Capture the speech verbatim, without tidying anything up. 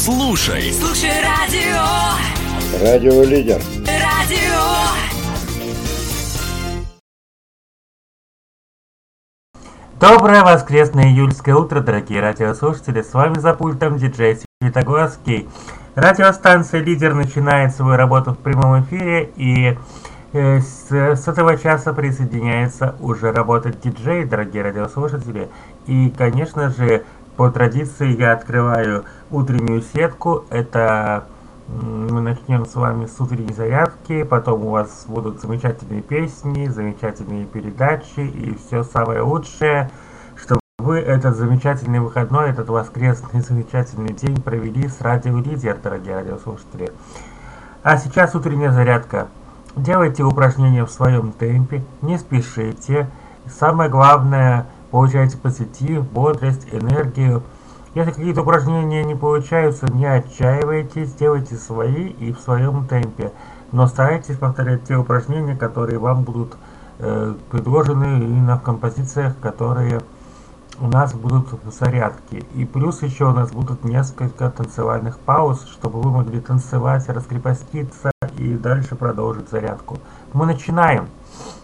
Слушай. Слушай радио. Радио Лидер. Радио. Доброе воскресное июльское утро, дорогие радиослушатели. С вами за пультом диджей Светогорский. Радиостанция «Лидер» начинает свою работу в прямом эфире, и э, с, с этого часа присоединяется уже работать диджей, дорогие радиослушатели. И, конечно же, по традиции я открываю утреннюю сетку. Это мы начнем с вами с утренней зарядки, потом у вас будут замечательные песни, замечательные передачи и все самое лучшее, чтобы вы этот замечательный выходной, этот воскресный замечательный день провели с радио Лидер, дорогие радиослушатели. А сейчас утренняя зарядка. Делайте упражнения в своем темпе, не спешите. Самое главное, получайте позитив, бодрость, энергию. Если какие-то упражнения не получаются, не отчаивайтесь, делайте свои и в своем темпе. Но старайтесь повторять те упражнения, которые вам будут э, предложены именно в композициях, которые у нас будут в зарядке. И плюс еще у нас будут несколько танцевальных пауз, чтобы вы могли танцевать, раскрепоститься и дальше продолжить зарядку. Мы начинаем.